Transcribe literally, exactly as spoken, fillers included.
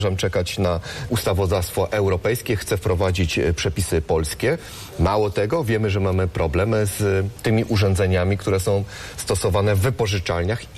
czekać na ustawodawstwo europejskie, chce wprowadzić przepisy polskie. Mało tego, wiemy, że mamy problemy z tymi urządzeniami, które są stosowane w wypożyczalniach